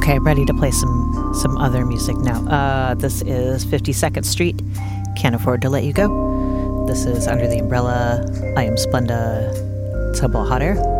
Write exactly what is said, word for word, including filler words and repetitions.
Okay, ready to play some some other music now. Uh, this is fifty-second Street. Can't Afford to Let You Go. This is Under the Umbrella. I Am Splenda. Tabal Hot Air.